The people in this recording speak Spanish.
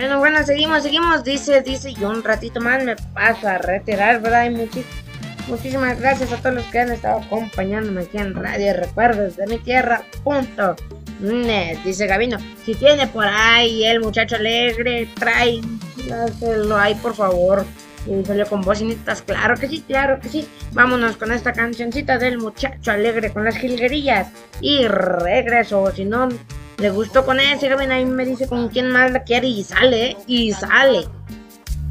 Bueno, seguimos, dice, y un ratito más me paso a retirar, ¿verdad? Y muchísimas gracias a todos los que han estado acompañándome aquí en Radio Recuerdos de mi Tierra.net. Dice Gabino, si tiene por ahí el muchacho alegre, tráelo ahí por favor. Y salió con bocinitas, claro que sí. Vámonos con esta cancioncita del muchacho alegre con las jilguerillas. Y regreso, si no le gustó con ese, Gabino ahí me dice con quién más la quiere y sale.